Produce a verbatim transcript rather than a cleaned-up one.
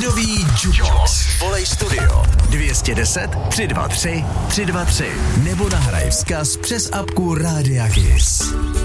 Lidový jukebox. Volej studio dva deset, tři dva tři, tři dva tři nebo nahraj vzkaz přes apku Rádia Kiss.